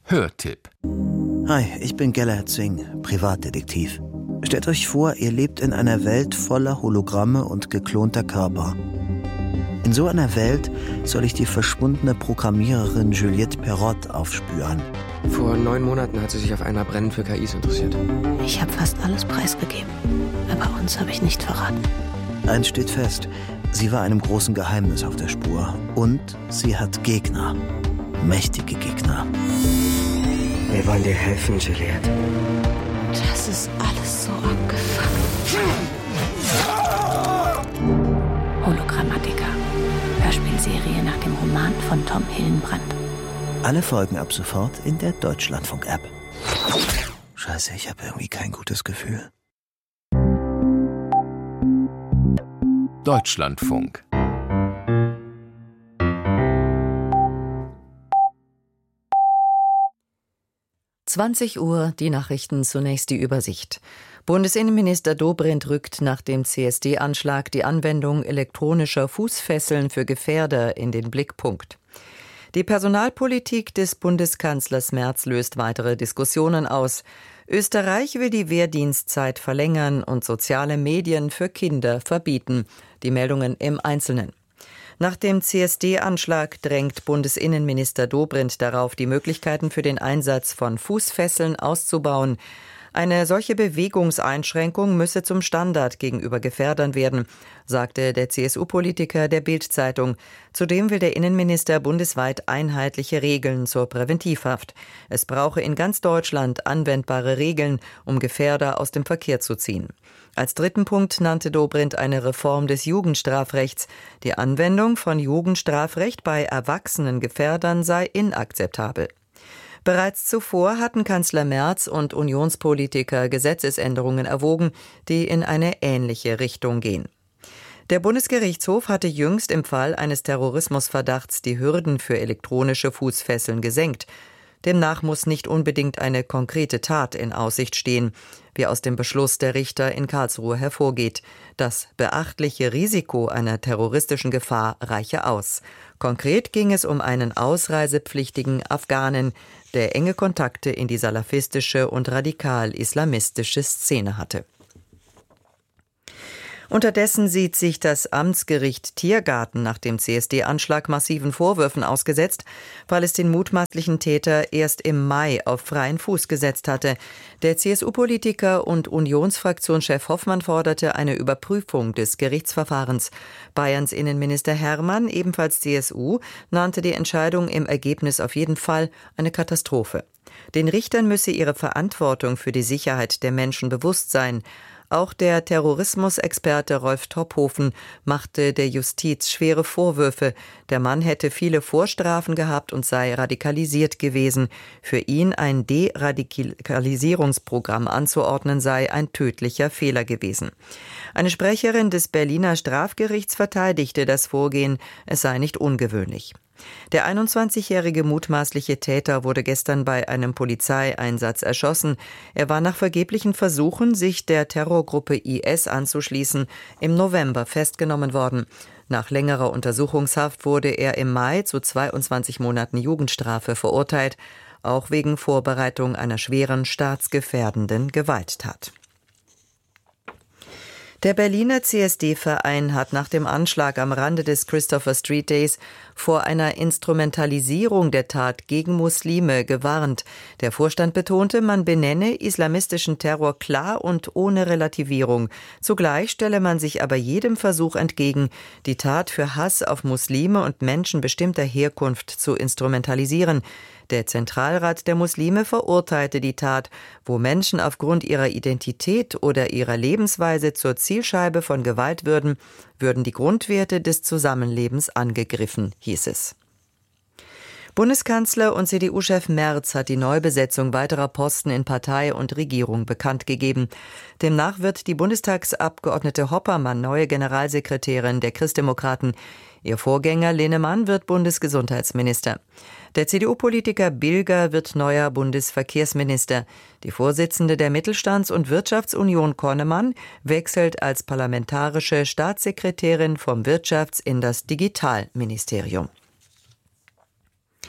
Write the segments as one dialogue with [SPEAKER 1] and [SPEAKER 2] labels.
[SPEAKER 1] Hörtipp.
[SPEAKER 2] Hi, ich bin Gellert Singh, Privatdetektiv. Stellt euch vor, ihr lebt in einer Welt voller Hologramme und geklonter Körper. In so einer Welt soll ich die verschwundene Programmiererin Juliette Perrott aufspüren.
[SPEAKER 3] Vor 9 Monaten hat sie sich auf einmal brennend für KIs interessiert.
[SPEAKER 4] Ich habe fast alles preisgegeben, aber uns habe ich nicht verraten.
[SPEAKER 2] Eins steht fest, sie war einem großen Geheimnis auf der Spur. Und sie hat Gegner. Mächtige Gegner.
[SPEAKER 3] Wir wollen dir helfen, Juliette.
[SPEAKER 4] Das ist alles so abgefuckt. Hologrammatika. Hörspielserie nach dem Roman von Tom Hillenbrand.
[SPEAKER 2] Alle Folgen ab sofort in der Deutschlandfunk-App. Scheiße, ich habe irgendwie kein gutes Gefühl.
[SPEAKER 1] Deutschlandfunk.
[SPEAKER 5] Uhr, die Nachrichten, zunächst die Übersicht. Bundesinnenminister Dobrindt rückt nach dem CSD-Anschlag die Anwendung elektronischer Fußfesseln für Gefährder in den Blickpunkt. Die Personalpolitik des Bundeskanzlers Merz löst weitere Diskussionen aus. Österreich will die Wehrdienstzeit verlängern und soziale Medien für Kinder verbieten. Die Meldungen im Einzelnen. Nach dem CSD-Anschlag drängt Bundesinnenminister Dobrindt darauf, die Möglichkeiten für den Einsatz von Fußfesseln auszubauen. Eine solche Bewegungseinschränkung müsse zum Standard gegenüber Gefährdern werden, sagte der CSU-Politiker der Bild-Zeitung. Zudem will der Innenminister bundesweit einheitliche Regeln zur Präventivhaft. Es brauche in ganz Deutschland anwendbare Regeln, um Gefährder aus dem Verkehr zu ziehen. Als dritten Punkt nannte Dobrindt eine Reform des Jugendstrafrechts. Die Anwendung von Jugendstrafrecht bei erwachsenen Gefährdern sei inakzeptabel. Bereits zuvor hatten Kanzler Merz und Unionspolitiker Gesetzesänderungen erwogen, die in eine ähnliche Richtung gehen. Der Bundesgerichtshof hatte jüngst im Fall eines Terrorismusverdachts die Hürden für elektronische Fußfesseln gesenkt. Demnach muss nicht unbedingt eine konkrete Tat in Aussicht stehen, wie aus dem Beschluss der Richter in Karlsruhe hervorgeht. Das beachtliche Risiko einer terroristischen Gefahr reiche aus. Konkret ging es um einen ausreisepflichtigen Afghanen, der enge Kontakte in die salafistische und radikal-islamistische Szene hatte. Unterdessen sieht sich das Amtsgericht Tiergarten nach dem CSD-Anschlag massiven Vorwürfen ausgesetzt, weil es den mutmaßlichen Täter erst im Mai auf freien Fuß gesetzt hatte. Der CSU-Politiker und Unionsfraktionschef Hoffmann forderte eine Überprüfung des Gerichtsverfahrens. Bayerns Innenminister Hermann, ebenfalls CSU, nannte die Entscheidung im Ergebnis auf jeden Fall eine Katastrophe. Den Richtern müsse ihre Verantwortung für die Sicherheit der Menschen bewusst sein. Auch der Terrorismusexperte Rolf Tophofen machte der Justiz schwere Vorwürfe. Der Mann hätte viele Vorstrafen gehabt und sei radikalisiert gewesen. Für ihn ein Deradikalisierungsprogramm anzuordnen sei ein tödlicher Fehler gewesen. Eine Sprecherin des Berliner Strafgerichts verteidigte das Vorgehen, es sei nicht ungewöhnlich. Der 21-jährige mutmaßliche Täter wurde gestern bei einem Polizeieinsatz erschossen. Er war nach vergeblichen Versuchen, sich der Terrorgruppe IS anzuschließen, im November festgenommen worden. Nach längerer Untersuchungshaft wurde er im Mai zu 22 Monaten Jugendstrafe verurteilt, auch wegen Vorbereitung einer schweren staatsgefährdenden Gewalttat. Der Berliner CSD-Verein hat nach dem Anschlag am Rande des Christopher Street Days vor einer Instrumentalisierung der Tat gegen Muslime gewarnt. Der Vorstand betonte, man benenne islamistischen Terror klar und ohne Relativierung. Zugleich stelle man sich aber jedem Versuch entgegen, die Tat für Hass auf Muslime und Menschen bestimmter Herkunft zu instrumentalisieren. Der Zentralrat der Muslime verurteilte die Tat, wo Menschen aufgrund ihrer Identität oder ihrer Lebensweise zur Zielscheibe von Gewalt würden die Grundwerte des Zusammenlebens angegriffen, hieß es. Bundeskanzler und CDU-Chef Merz hat die Neubesetzung weiterer Posten in Partei und Regierung bekannt gegeben. Demnach wird die Bundestagsabgeordnete Hoppermann neue Generalsekretärin der Christdemokraten. Ihr Vorgänger Linnemann wird Bundesgesundheitsminister. Der CDU-Politiker Bilger wird neuer Bundesverkehrsminister. Die Vorsitzende der Mittelstands- und Wirtschaftsunion Konnemann wechselt als parlamentarische Staatssekretärin vom Wirtschafts- in das Digitalministerium.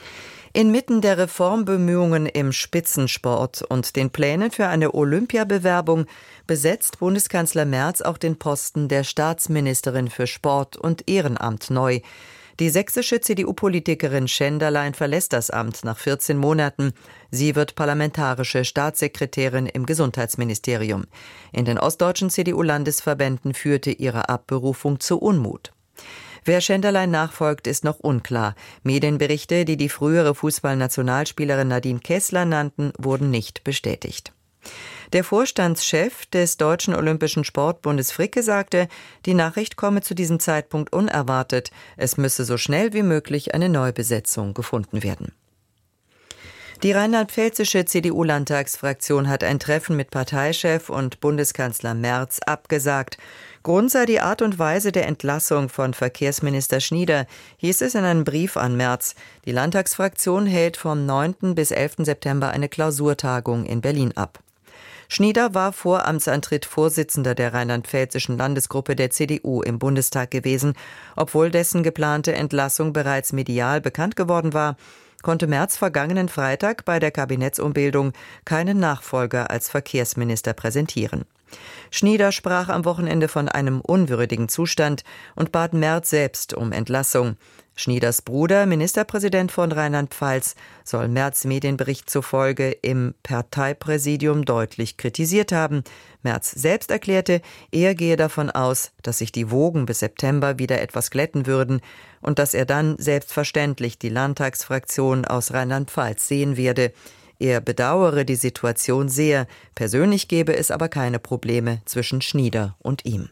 [SPEAKER 5] Inmitten der Reformbemühungen im Spitzensport und den Plänen für eine Olympiabewerbung besetzt Bundeskanzler Merz auch den Posten der Staatsministerin für Sport und Ehrenamt neu. Die sächsische CDU-Politikerin Schenderlein verlässt das Amt nach 14 Monaten. Sie wird parlamentarische Staatssekretärin im Gesundheitsministerium. In den ostdeutschen CDU-Landesverbänden führte ihre Abberufung zu Unmut. Wer Schenderlein nachfolgt, ist noch unklar. Medienberichte, die die frühere Fußballnationalspielerin Nadine Kessler nannten, wurden nicht bestätigt. Der Vorstandschef des Deutschen Olympischen Sportbundes Fricke sagte, die Nachricht komme zu diesem Zeitpunkt unerwartet. Es müsse so schnell wie möglich eine Neubesetzung gefunden werden. Die rheinland-pfälzische CDU-Landtagsfraktion hat ein Treffen mit Parteichef und Bundeskanzler Merz abgesagt. Grund sei die Art und Weise der Entlassung von Verkehrsminister Schnieder, hieß es in einem Brief an Merz. Die Landtagsfraktion hält vom 9. bis 11. September eine Klausurtagung in Berlin ab. Schnieder war vor Amtsantritt Vorsitzender der rheinland-pfälzischen Landesgruppe der CDU im Bundestag gewesen. Obwohl dessen geplante Entlassung bereits medial bekannt geworden war, konnte Merz vergangenen Freitag bei der Kabinettsumbildung keinen Nachfolger als Verkehrsminister präsentieren. Schnieder sprach am Wochenende von einem unwürdigen Zustand und bat Merz selbst um Entlassung. Schnieders Bruder, Ministerpräsident von Rheinland-Pfalz, soll Merz Medienbericht zufolge im Parteipräsidium deutlich kritisiert haben. Merz selbst erklärte, er gehe davon aus, dass sich die Wogen bis September wieder etwas glätten würden und dass er dann selbstverständlich die Landtagsfraktion aus Rheinland-Pfalz sehen werde. Er bedauere die Situation sehr, persönlich gebe es aber keine Probleme zwischen Schnieder und ihm.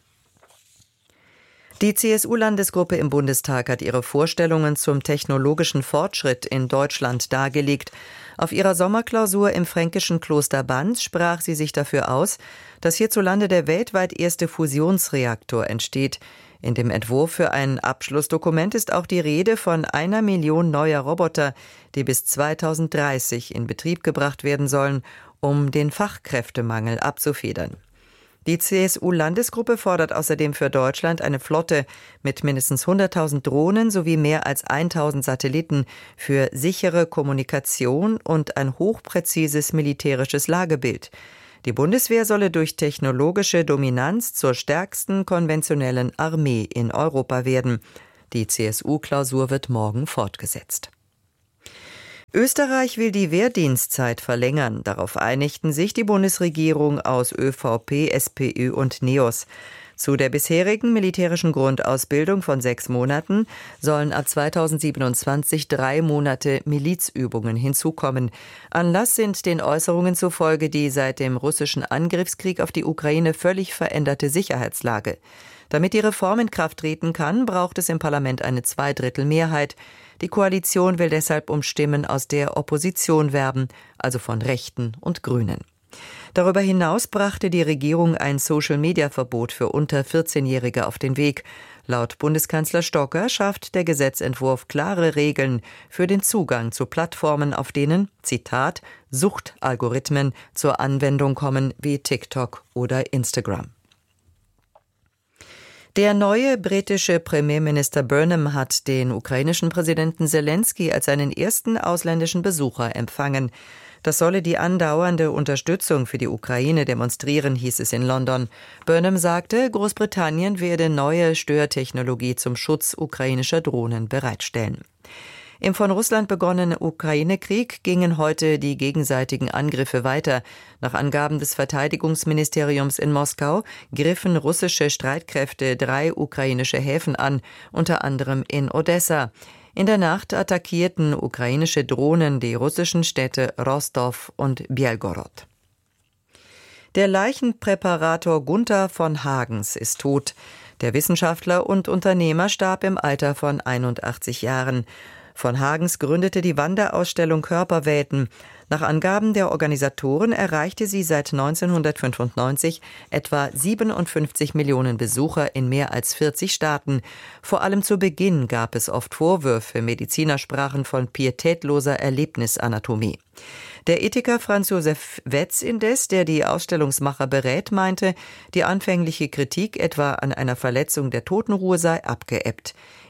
[SPEAKER 5] Die CSU-Landesgruppe im Bundestag hat ihre Vorstellungen zum technologischen Fortschritt in Deutschland dargelegt. Auf ihrer Sommerklausur im fränkischen Kloster Banz sprach sie sich dafür aus, dass hierzulande der weltweit erste Fusionsreaktor entsteht. In dem Entwurf für ein Abschlussdokument ist auch die Rede von 1 Million neuer Roboter, die bis 2030 in Betrieb gebracht werden sollen, um den Fachkräftemangel abzufedern. Die CSU-Landesgruppe fordert außerdem für Deutschland eine Flotte mit mindestens 100.000 Drohnen sowie mehr als 1.000 Satelliten für sichere Kommunikation und ein hochpräzises militärisches Lagebild. Die Bundeswehr solle durch technologische Dominanz zur stärksten konventionellen Armee in Europa werden. Die CSU-Klausur wird morgen fortgesetzt. Österreich will die Wehrdienstzeit verlängern. Darauf einigten sich die Bundesregierung aus ÖVP, SPÖ und NEOS. Zu der bisherigen militärischen Grundausbildung von 6 Monaten sollen ab 2027 3 Monate Milizübungen hinzukommen. Anlass sind den Äußerungen zufolge die seit dem russischen Angriffskrieg auf die Ukraine völlig veränderte Sicherheitslage. Damit die Reform in Kraft treten kann, braucht es im Parlament eine 2/3-Mehrheit. Die Koalition will deshalb um Stimmen aus der Opposition werben, also von Rechten und Grünen. Darüber hinaus brachte die Regierung ein Social-Media-Verbot für unter 14-Jährige auf den Weg. Laut Bundeskanzler Stocker schafft der Gesetzentwurf klare Regeln für den Zugang zu Plattformen, auf denen, Zitat, Suchtalgorithmen zur Anwendung kommen wie TikTok oder Instagram. Der neue britische Premierminister Burnham hat den ukrainischen Präsidenten Zelensky als seinen ersten ausländischen Besucher empfangen. Das solle die andauernde Unterstützung für die Ukraine demonstrieren, hieß es in London. Burnham sagte, Großbritannien werde neue Störtechnologie zum Schutz ukrainischer Drohnen bereitstellen. Im von Russland begonnenen Ukraine-Krieg gingen heute die gegenseitigen Angriffe weiter. Nach Angaben des Verteidigungsministeriums in Moskau griffen russische Streitkräfte 3 ukrainische Häfen an, unter anderem in Odessa. In der Nacht attackierten ukrainische Drohnen die russischen Städte Rostov und Bjelgorod. Der Leichenpräparator Gunther von Hagens ist tot. Der Wissenschaftler und Unternehmer starb im Alter von 81 Jahren. Von Hagens gründete die Wanderausstellung Körperwelten. Nach Angaben der Organisatoren erreichte sie seit 1995 etwa 57 Millionen Besucher in mehr als 40 Staaten. Vor allem zu Beginn gab es oft Vorwürfe, Mediziner sprachen von pietätloser Erlebnisanatomie. Der Ethiker Franz Josef Wetz indes, der die Ausstellungsmacher berät, meinte, die anfängliche Kritik etwa an einer Verletzung der Totenruhe sei abgeebbt.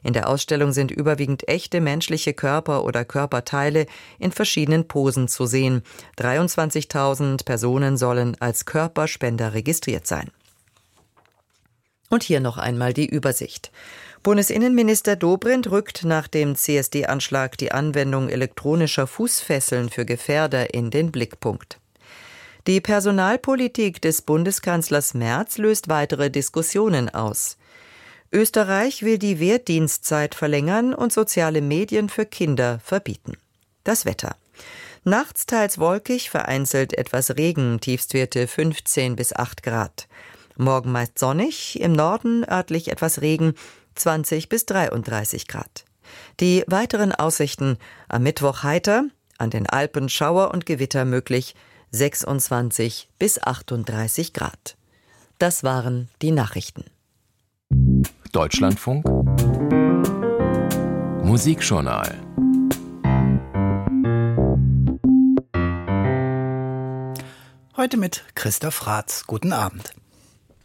[SPEAKER 5] In der Ausstellung sind überwiegend echte menschliche Körper oder Körperteile in verschiedenen Posen zu sehen. 23.000 Personen sollen als Körperspender registriert sein. Und hier noch einmal die Übersicht. Bundesinnenminister Dobrindt rückt nach dem CSD-Anschlag die Anwendung elektronischer Fußfesseln für Gefährder in den Blickpunkt. Die Personalpolitik des Bundeskanzlers Merz löst weitere Diskussionen aus. Österreich will die Wehrdienstzeit verlängern und soziale Medien für Kinder verbieten. Das Wetter. Nachts teils wolkig, vereinzelt etwas Regen, Tiefstwerte 15 bis 8 Grad. Morgen meist sonnig, im Norden örtlich etwas Regen, 20 bis 33 Grad. Die weiteren Aussichten: am Mittwoch heiter, an den Alpen Schauer und Gewitter möglich, 26 bis 38 Grad. Das waren die Nachrichten.
[SPEAKER 1] Deutschlandfunk Musikjournal.
[SPEAKER 6] Heute mit Christoph Raths. Guten Abend.